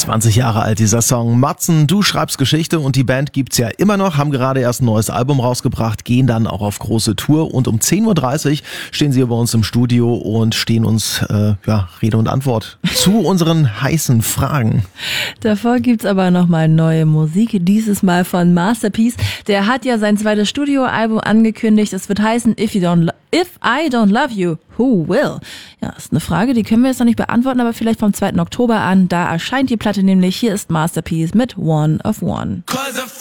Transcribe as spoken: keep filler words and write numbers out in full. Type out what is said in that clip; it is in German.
zwanzig Jahre alt dieser Song. Matzen, du schreibst Geschichte und die Band gibt's ja immer noch, haben gerade erst ein neues Album rausgebracht, gehen dann auch auf große Tour und um zehn Uhr dreißig stehen sie bei uns im Studio und stehen uns äh, ja, Rede und Antwort zu unseren heißen Fragen. Davor gibt's aber nochmal neue Musik, dieses Mal von Masterpiece. Der hat ja sein zweites Studioalbum angekündigt. Es wird heißen If You Don't Lo- If I Don't Love You, Who Will? Ja, ist eine Frage, die können wir jetzt noch nicht beantworten, aber vielleicht vom zweiten Oktober an. Da erscheint die Platte nämlich. Hier ist Masterpiece mit One of One.